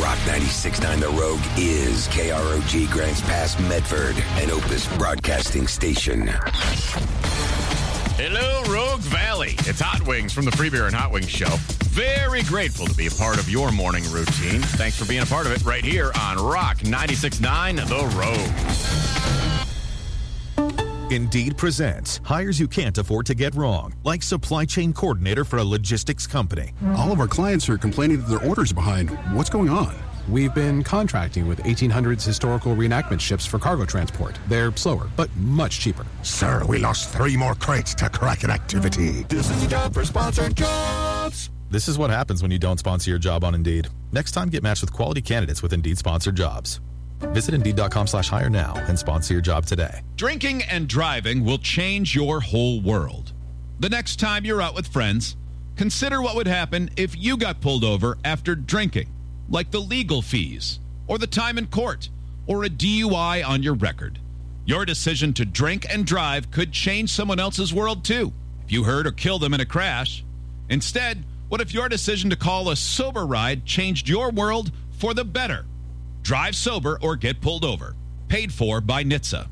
Rock 96.9 The Rogue is KROG Grants Pass, Medford, an Opus broadcasting station. Hello, Rogue Valley. It's Hot Wings from the Free Beer and Hot Wings Show. Very grateful to be a part of your morning routine. Thanks for being a part of it right here on Rock 96.9 The Rogue. Indeed presents hires you can't afford to get wrong, like supply chain coordinator for a logistics company. All of our clients are complaining that their orders are behind. What's going on? We've been contracting with 1800s historical reenactment ships for cargo transport. They're slower, but much cheaper. Sir, we lost 3 more crates to Kraken activity. This is your job for sponsored jobs. This is what happens when you don't sponsor your job on Indeed. Next time, get matched with quality candidates with Indeed sponsored jobs. Visit Indeed.com/hire now and sponsor your job today. Drinking and driving will change your whole world. The next time you're out with friends, consider what would happen if you got pulled over after drinking, like the legal fees, or the time in court, or a DUI on your record. Your decision to drink and drive could change someone else's world, too, if you hurt or killed them in a crash. Instead, what if your decision to call a sober ride changed your world for the better? Drive sober or get pulled over. Paid for by NHTSA.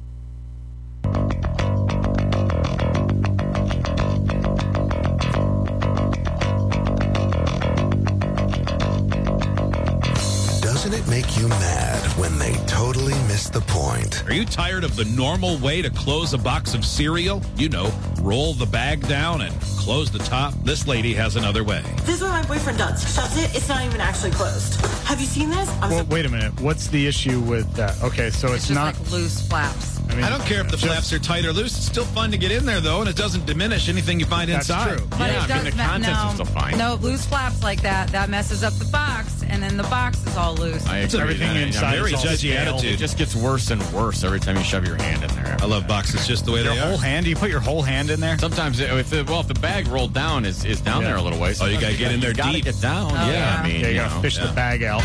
Doesn't it make you mad when they totally miss the point? Are you tired of the normal way to close a box of cereal? You know, roll the bag down and close the top. This lady has another way. This is what my boyfriend does. Shuts it. It's not even actually closed. Have you seen this? Well, wait a minute. What's the issue with that? Okay, so it's just not like loose flaps. I don't care if the flaps are tight or loose. It's still fun to get in there, though, and it doesn't diminish anything you find inside. True. But Yeah, I mean, the contents are still fine. No, loose flaps like that messes up the box, and then the box is all loose. I agree. Everything inside very is all judgy scale. attitude. It just gets worse and worse every time you shove your hand in there. I love boxes just the way Your they whole are. hand? Do you put your whole hand in there? Sometimes, if the bag rolled down is down there a little ways. Oh, you gotta get in there You gotta deep. get down. Oh, yeah, I mean, You gotta fish the bag out.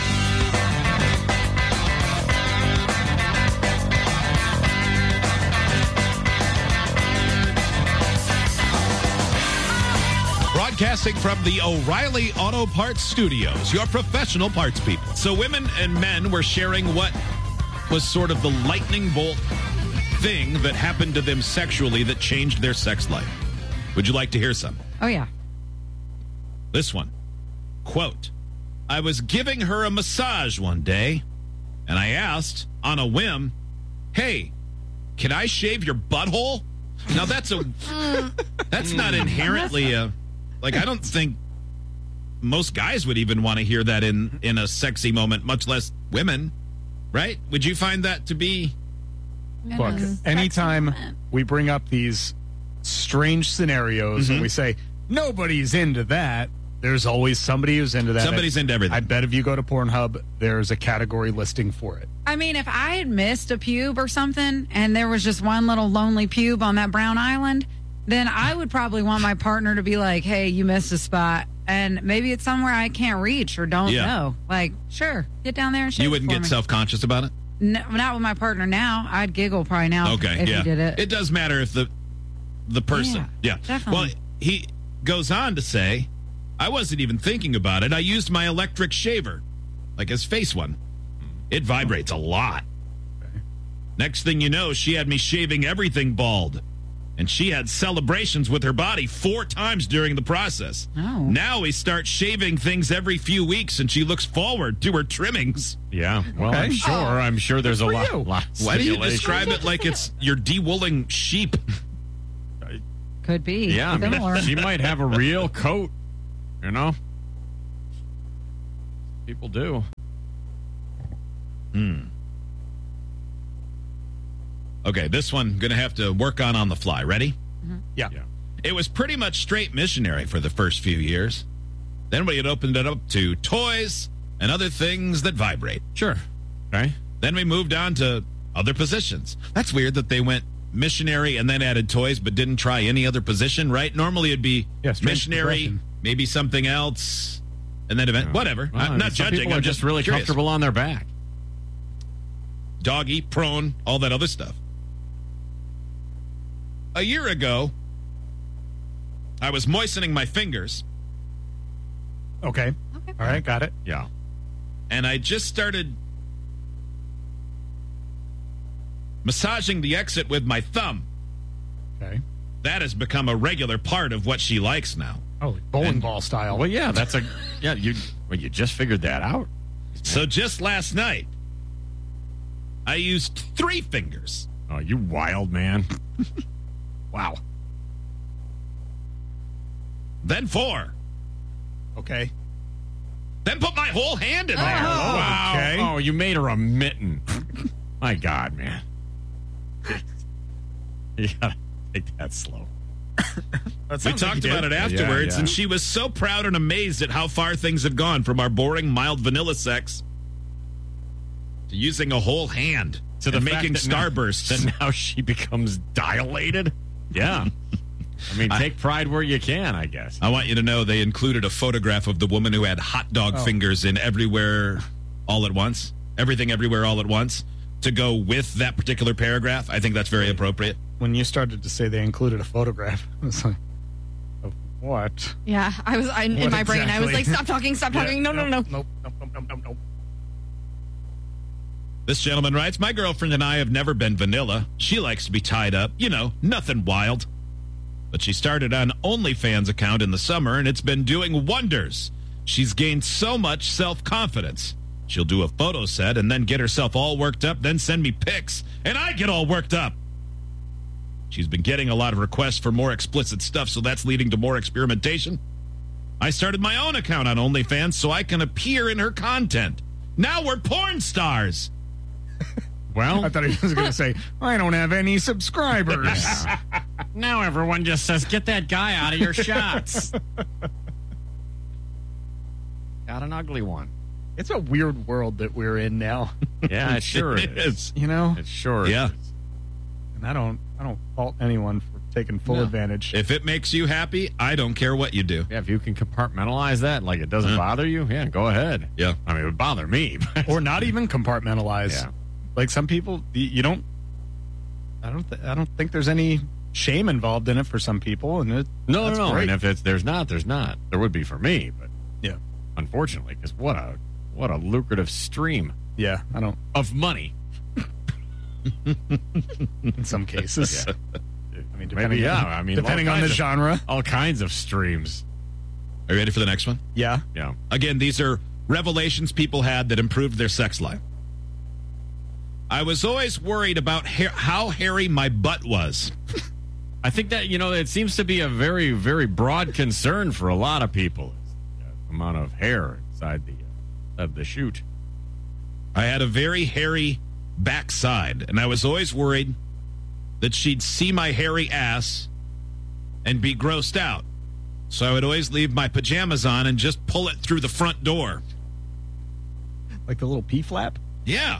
Broadcasting from the O'Reilly Auto Parts Studios, your professional parts people. So women and men were sharing what was sort of the lightning bolt thing that happened to them sexually that changed their sex life. Would you like to hear some? Oh, yeah. This one. Quote, I was giving her a massage one day, and I asked, on a whim, hey, can I shave your butthole? Now, that's not inherently a... Like, I don't think most guys would even want to hear that in a sexy moment, much less women, right? Would you find that to be... Look, anytime we bring up these strange scenarios and we say, nobody's into that, there's always somebody who's into that. Somebody's into everything. I bet if you go to Pornhub, there's a category listing for it. I mean, if I had missed a pube or something and there was just one little lonely pube on that brown island, then I would probably want my partner to be like, hey, you missed a spot. And maybe it's somewhere I can't reach or don't know. Like, sure, get down there and shave You wouldn't it for get me. self-conscious about it? No, not with my partner now. I'd giggle probably now if he did it. It does matter if the person. Yeah. Definitely. Well, he goes on to say, I wasn't even thinking about it. I used my electric shaver, like his face one. It vibrates a lot. Okay. Next thing you know, she had me shaving everything bald. And she had celebrations with her body 4 times during the process. Oh. Now we start shaving things every few weeks, and she looks forward to her trimmings. Yeah, well, Okay. I'm sure there's a lot of Why do you stimulation. describe it like it's you're de-wooling sheep? Could be. Yeah, I Similar. mean, she might have a real coat, you know? People do. Okay, this one going to have to work on the fly. Ready? Yeah. It was pretty much straight missionary for the first few years. Then we had opened it up to toys and other things that vibrate. Sure. Okay. Then we moved on to other positions. That's weird that they went missionary and then added toys but didn't try any other position, right? Normally it'd be strange missionary, progression. maybe something else, and then event. Whatever. Well, I'm not some judging. people I'm are just really curious. comfortable on their back. Doggy, prone, all that other stuff. A year ago, I was moistening my fingers. Okay. All right, got it. Yeah. and I just started massaging the exit with my thumb. Okay. That has become a regular part of what she likes now. Oh, like bowling ball style. Well, yeah, you just figured that out. So just last night, I used 3 fingers. Oh, you wild man. Wow. Then 4. Okay. Then put my whole hand in there. Wow. Okay. Oh, you made her a mitten. My God, man. You gotta take that slow. We talked about it afterwards, and she was so proud and amazed at how far things had gone from our boring, mild vanilla sex to using a whole hand to the making starbursts. That now she becomes dilated. Yeah. I mean, take pride where you can, I guess. I want you to know they included a photograph of the woman who had hot dog fingers in Everywhere All at Once. Everything Everywhere All at Once. To go with that particular paragraph. I think that's very appropriate. When you started to say they included a photograph, I was like, of what? Yeah, in my brain, I was like, stop talking. No. Nope. This gentleman writes, my girlfriend and I have never been vanilla. She likes to be tied up. You know, nothing wild. But she started an OnlyFans account in the summer, and it's been doing wonders. She's gained so much self-confidence. She'll do a photo set and then get herself all worked up, then send me pics, and I get all worked up. She's been getting a lot of requests for more explicit stuff, so that's leading to more experimentation. I started my own account on OnlyFans so I can appear in her content. Now we're porn stars. Well, I thought he was going to say, I don't have any subscribers. Yeah. Now everyone just says, get that guy out of your shots. Got an ugly one. It's a weird world that we're in now. Yeah, it sure is. You know? It sure is. And I don't fault anyone for taking full advantage. If it makes you happy, I don't care what you do. Yeah, if you can compartmentalize that, like it doesn't bother you, yeah, go ahead. Yeah. I mean, it would bother me. Or not even compartmentalize. Yeah. Like some people, you don't. I don't think there's any shame involved in it for some people, and no. Great. And if there's not. There would be for me, but yeah, unfortunately, because what a lucrative stream. Yeah, of money. In some cases, yeah. I mean, depending on the genre, all kinds of streams. Are you ready for the next one? Yeah. Again, these are revelations people had that improved their sex life. I was always worried about how hairy my butt was. I think that, it seems to be a very, very broad concern for a lot of people. The amount of hair inside the chute. I had a very hairy backside, and I was always worried that she'd see my hairy ass and be grossed out. So I would always leave my pajamas on and just pull it through the front door. Like the little P-flap? Yeah.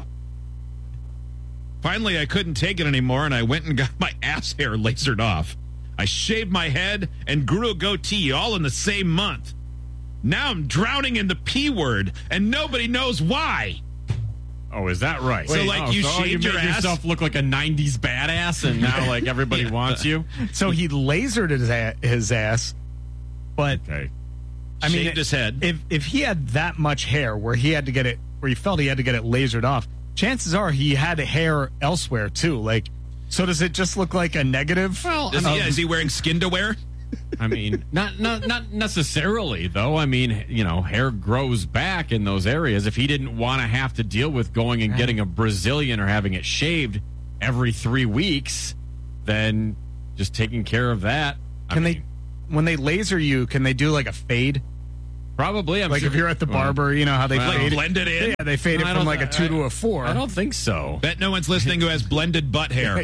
Finally, I couldn't take it anymore, and I went and got my ass hair lasered off. I shaved my head and grew a goatee all in the same month. Now I'm drowning in the P word, and nobody knows why. Oh, is that right? So, you shaved your ass? Yourself look like a 90s badass, and now, everybody wants you? So he lasered his ass, but... Okay. I mean, shaved his head. If he had that much hair where he felt he had to get it lasered off, chances are he had hair elsewhere too. So does it just look like a negative? Well, is he wearing skin to wear? I mean, not necessarily though. I mean, hair grows back in those areas. If he didn't want to have to deal with going and getting a Brazilian or having it shaved every 3 weeks, then just taking care of that. When they laser you, can they do like a fade? Probably. I'm sure. If you're at the barber, how they fade blend it in? Yeah, they fade it from a 2 to a 4. I don't think so. Bet no one's listening who has blended butt hair.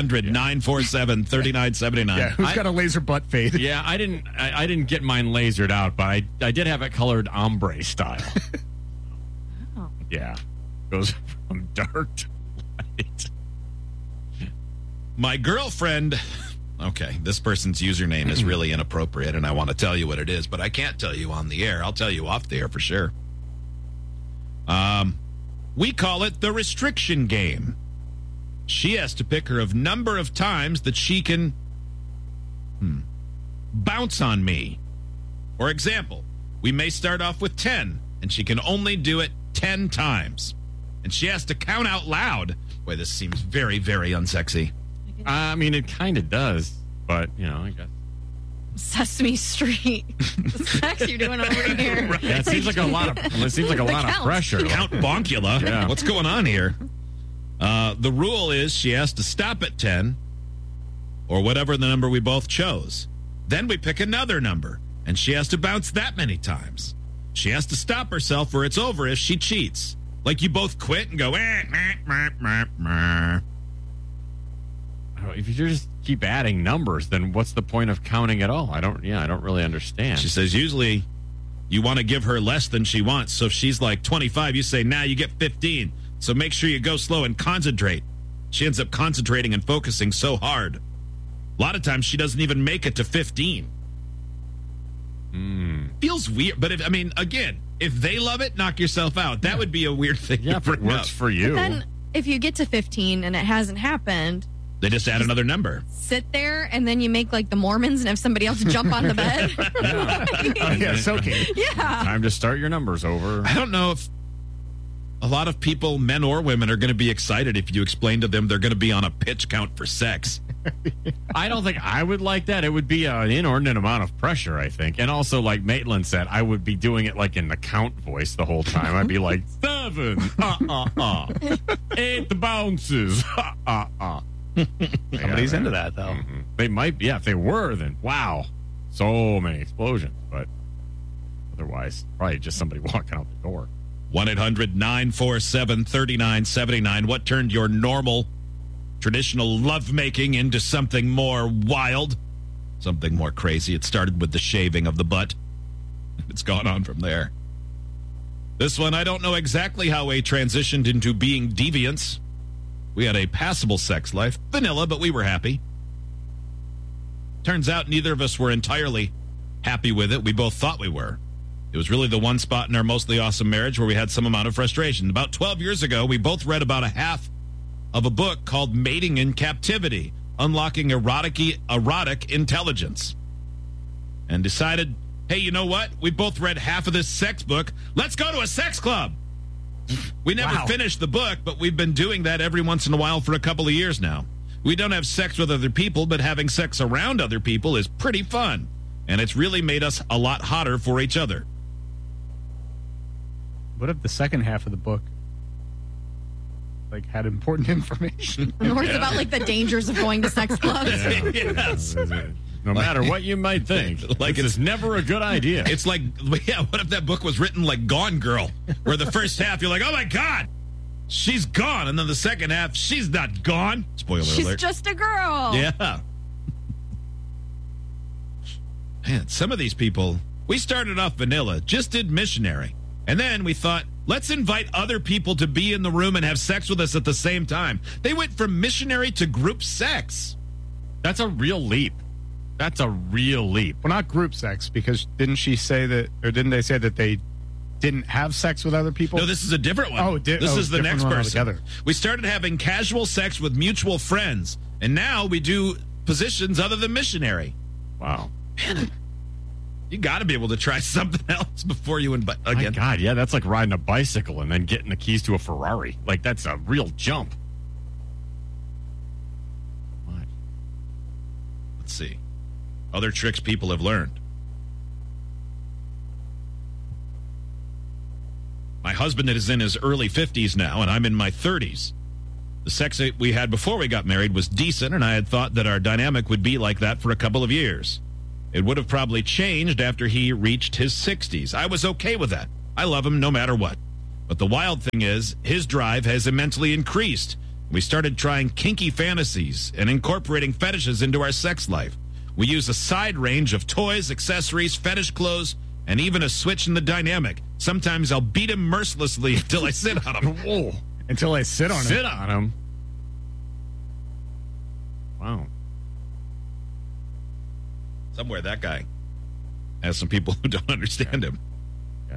1-800-947-3979. Yeah, who's got a laser butt fade? Yeah, I didn't get mine lasered out, but I did have it colored ombre style. Oh. Yeah. Goes from dark to light. My girlfriend... Okay, this person's username is really inappropriate, and I want to tell you what it is, but I can't tell you on the air. I'll tell you off the air for sure. We call it the restriction game. She has to pick her number of times that she can bounce on me. For example, we may start off with 10, and she can only do it 10 times. And she has to count out loud. Boy, this seems very, very unsexy. I mean, it kind of does, but, I guess. Sesame Street. The sex you're doing over here. Right. Yeah, it seems like a lot of pressure. Count Bonkula. Yeah. What's going on here? The rule is she has to stop at 10 or whatever the number we both chose. Then we pick another number, and she has to bounce that many times. She has to stop herself or it's over if she cheats. Like you both quit and go, If you just keep adding numbers, then what's the point of counting at all? I don't really understand. She says usually you want to give her less than she wants. So if she's like 25, you say, you get 15. So make sure you go slow and concentrate. She ends up concentrating and focusing so hard. A lot of times she doesn't even make it to 15. Feels weird. But if they love it, knock yourself out. That would be a weird thing. Yeah, if it works for you. But then if you get to 15 and it hasn't happened, they just add another number. Sit there, and then you make like the Mormons and have somebody else jump on the bed. Soaking. Yeah. Time to start your numbers over. I don't know if a lot of people, men or women, are going to be excited if you explain to them they're going to be on a pitch count for sex. I don't think I would like that. It would be an inordinate amount of pressure, I think. And also, like Maitland said, I would be doing it like in the count voice the whole time. I'd be like, 7, 8 bounces, Somebody's into that, though. Mm-hmm. They might be. Yeah, if they were, then wow. So many explosions. But otherwise, probably just somebody walking out the door. 1-800-947-3979. What turned your normal, traditional lovemaking into something more wild? Something more crazy? It started with the shaving of the butt. It's gone on from there. This one, I don't know exactly how we transitioned into being deviants. We had a passable sex life. Vanilla, but we were happy. Turns out neither of us were entirely happy with it. We both thought we were. It was really the one spot in our mostly awesome marriage where we had some amount of frustration. About 12 years ago, we both read about a half of a book called Mating in Captivity, Unlocking Erotic Intelligence. And decided, hey, you know what? We both read half of this sex book. Let's go to a sex club. We never finished the book, but we've been doing that every once in a while for a couple of years now. We don't have sex with other people, but having sex around other people is pretty fun. And it's really made us a lot hotter for each other. What if the second half of the book had important information? Or it's about the dangers of going to sex clubs. Yes. No matter what you might think, it's never a good idea. It's what if that book was written like Gone Girl, where the first half you're like, oh my God, she's gone. And then the second half, she's not gone. Spoiler alert. She's just a girl. Yeah. Man, some of these people, we started off vanilla, just did missionary. And then we thought, let's invite other people to be in the room and have sex with us at the same time. They went from missionary to group sex. That's a real leap. That's a real leap. Well, not group sex, because didn't they say that they didn't have sex with other people? No, this is a different one. This is the next person. We started having casual sex with mutual friends, and now we do positions other than missionary. Wow. Man, you got to be able to try something else before you invite again. My God, yeah, that's like riding a bicycle and then getting the keys to a Ferrari. That's a real jump. What? Let's see. Other tricks people have learned. My husband is in his early 50s now, and I'm in my 30s. The sex we had before we got married was decent, and I had thought that our dynamic would be like that for a couple of years. It would have probably changed after he reached his 60s. I was okay with that. I love him no matter what. But the wild thing is, his drive has immensely increased. We started trying kinky fantasies and incorporating fetishes into our sex life. We use a side range of toys, accessories, fetish clothes, and even a switch in the dynamic. Sometimes I'll beat him mercilessly until I sit on him. Whoa. Until I sit on him. Sit on him. Wow. Somewhere that guy has some people who don't understand him. Yeah.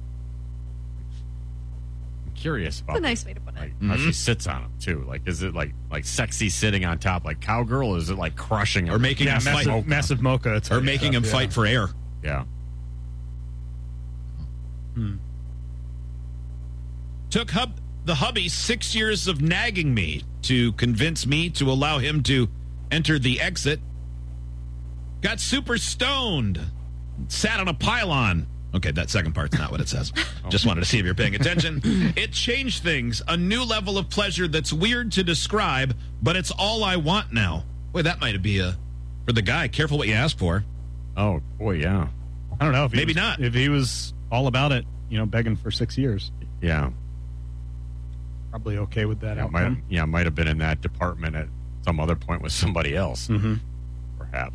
I'm curious about That's a nice way to put it. how she sits on him too. Is it like sexy sitting on top like cowgirl, or is it like crushing him? Or making him fight? Massive mocha. Or making him fight for air. Yeah. Took the hubby 6 years of nagging me to convince me to allow him to enter the exit. Got super stoned. Sat on a pylon. Okay, that second part's not what it says. Just wanted to see if you're paying attention. It changed things. A new level of pleasure that's weird to describe, but it's all I want now. Boy, that might be for the guy. Careful what you ask for. Oh, boy, yeah. I don't know. If Maybe not. If he was all about it, begging for 6 years. Yeah. Probably okay with that outcome. Might have been in that department at some other point with somebody else. Mm-hmm. Perhaps.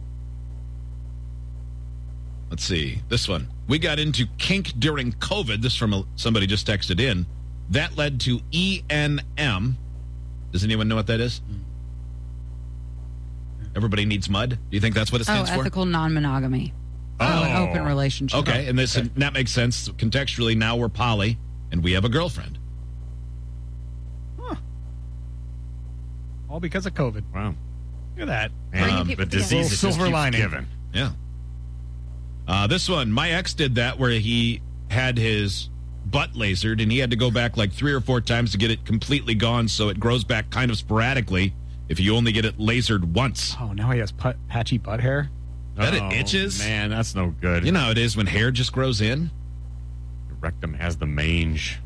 Let's see. This one. We got into kink during COVID. This from somebody just texted in. That led to ENM. Does anyone know what that is? Everybody needs mud. Do you think that's what it stands for? Ethical non-monogamy. An open relationship. Okay, and that makes sense. Contextually, now we're poly, and we have a girlfriend. Huh. All because of COVID. Wow. Look at that. The disease is silver lining. Given. Yeah. This one, my ex did that where he had his butt lasered, and he had to go back like 3 or 4 times to get it completely gone, so it grows back kind of sporadically if you only get it lasered once. Oh, now he has patchy butt hair? That it itches? Man, that's no good. You know how it is when hair just grows in? Your rectum has the mange.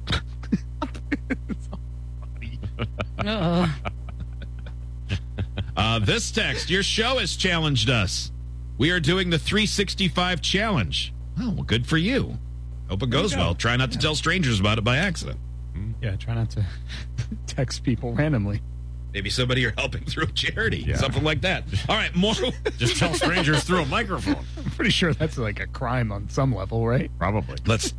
This text, your show has challenged us. We are doing the 365 challenge. Oh, well, good for you. Hope it goes well. Try not to tell strangers about it by accident. Yeah, try not to text people randomly. Maybe somebody you're helping through a charity. Something like that. All right, more. Just tell strangers through a microphone. I'm pretty sure that's like a crime on some level, right? Probably.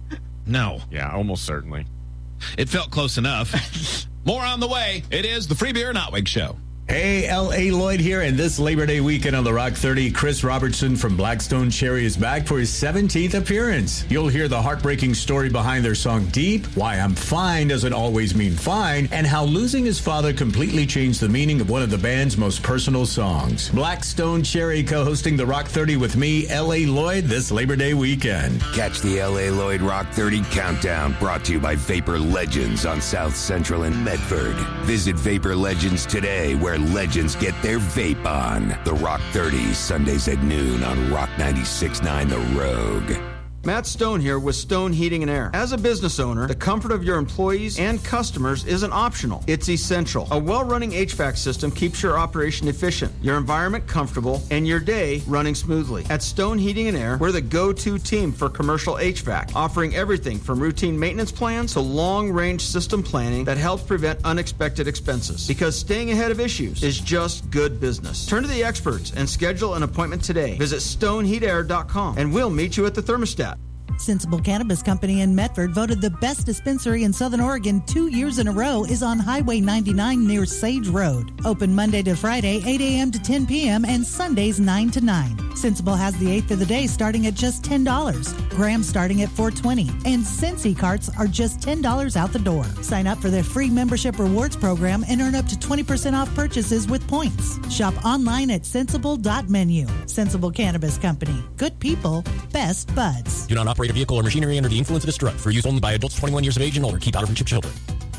No. Yeah, almost certainly. It felt close enough. More on the way. It is the Free Beer Notwig Show. Hey, L.A. Lloyd here, and this Labor Day weekend on the Rock 30, Chris Robertson from Blackstone Cherry is back for his 17th appearance. You'll hear the heartbreaking story behind their song Deep, why I'm fine doesn't always mean fine, and how losing his father completely changed the meaning of one of the band's most personal songs. Blackstone Cherry co-hosting the Rock 30 with me, L.A. Lloyd, this Labor Day weekend. Catch the L.A. Lloyd Rock 30 Countdown, brought to you by Vapor Legends on South Central and Medford. Visit Vapor Legends today, where legends get their vape on. The Rock 30, Sundays at noon on Rock 96.9 The Rogue. Matt Stone here with Stone Heating and Air. As a business owner, the comfort of your employees and customers isn't optional. It's essential. A well-running HVAC system keeps your operation efficient, your environment comfortable, and your day running smoothly. At Stone Heating and Air, we're the go-to team for commercial HVAC, offering everything from routine maintenance plans to long-range system planning that helps prevent unexpected expenses. Because staying ahead of issues is just good business. Turn to the experts and schedule an appointment today. Visit stoneheatair.com and we'll meet you at the thermostat. Sensible Cannabis Company in Medford, voted the best dispensary in Southern Oregon 2 years in a row, is on Highway 99 near Sage Road. Open Monday to Friday, 8 a.m. to 10 p.m. and Sundays 9 to 9. Sensible has the eighth of the day starting at just $10. Grams starting at $4.20. And Scentsy carts are just $10 out the door. Sign up for their free membership rewards program and earn up to 20% off purchases with points. Shop online at sensible.menu. Sensible Cannabis Company. Good people, best buds. Do not operate a vehicle or machinery under the influence of this drug. For use only by adults 21 years of age and older. Keep out of children.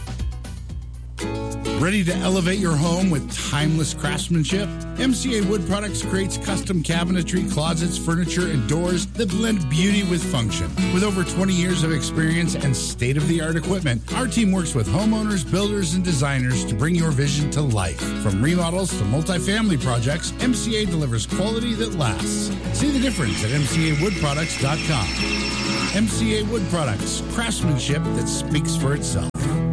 Ready to elevate your home with timeless craftsmanship? MCA Wood Products creates custom cabinetry, closets, furniture, and doors that blend beauty with function. With over 20 years of experience and state-of-the-art equipment, our team works with homeowners, builders, and designers to bring your vision to life. From remodels to multifamily projects, MCA delivers quality that lasts. See the difference at MCAWoodProducts.com. MCA Wood Products, craftsmanship that speaks for itself.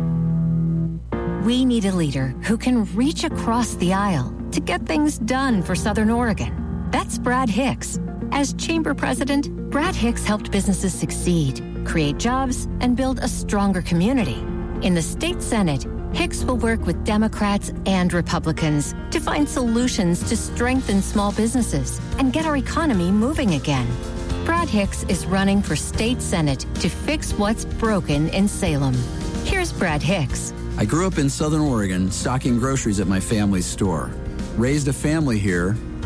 We need a leader who can reach across the aisle to get things done for Southern Oregon. That's Brad Hicks. As chamber president, Brad Hicks helped businesses succeed, create jobs, and build a stronger community. In the state Senate, Hicks will work with Democrats and Republicans to find solutions to strengthen small businesses and get our economy moving again. Brad Hicks is running for state Senate to fix what's broken in Salem. Here's Brad Hicks. I grew up in Southern Oregon, stocking groceries at my family's store. Raised a family here,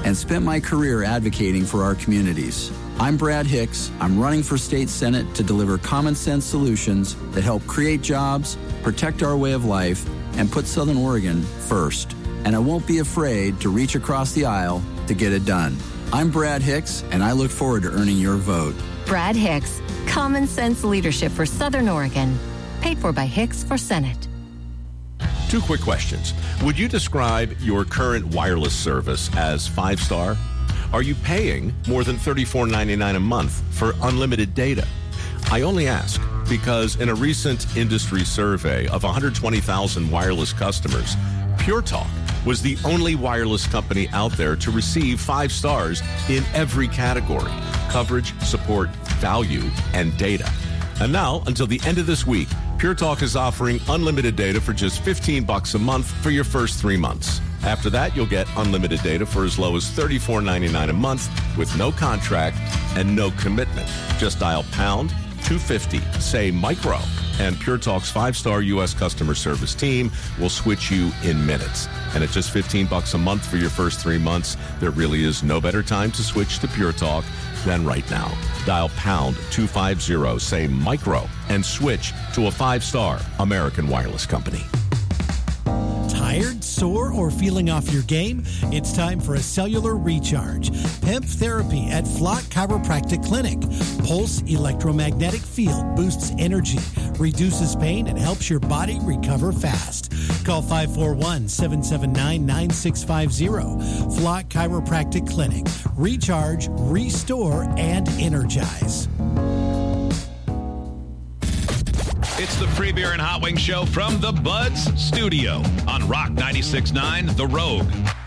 and spent my career advocating for our communities. I'm Brad Hicks. I'm running for state senate to deliver common sense solutions that help create jobs, protect our way of life, and put Southern Oregon first. And I won't be afraid to reach across the aisle to get it done. I'm Brad Hicks, and I look forward to earning your vote. Brad Hicks, common sense leadership for Southern Oregon. Paid for by Hicks for Senate. 2 quick questions. Would you describe your current wireless service as 5-star? Are you paying more than $34.99 a month for unlimited data? I only ask because in a recent industry survey of 120,000 wireless customers, Pure Talk was the only wireless company out there to receive 5 stars in every category: coverage, support, value, and data. And now, until the end of this week, Pure Talk is offering unlimited data for just $15 a month for your first 3 months. After that, you'll get unlimited data for as low as $34.99 a month with no contract and no commitment. Just dial pound 250, say micro, and Pure Talk's 5-star U.S. customer service team will switch you in minutes. And at just $15 a month for your first 3 months, there really is no better time to switch to Pure Talk than right now. Dial pound 250, say micro, and switch to a 5-star American wireless company. Tired, sore, or feeling off your game? It's time for a cellular recharge. PEMF therapy at Flock Chiropractic Clinic. Pulse electromagnetic field boosts energy, reduces pain, and helps your body recover fast. Call 541-779-9650. Flock Chiropractic Clinic. Recharge, restore, and energize. It's the Free Beer and Hot Wings Show from the Buds Studio on Rock 96.9 The Rogue.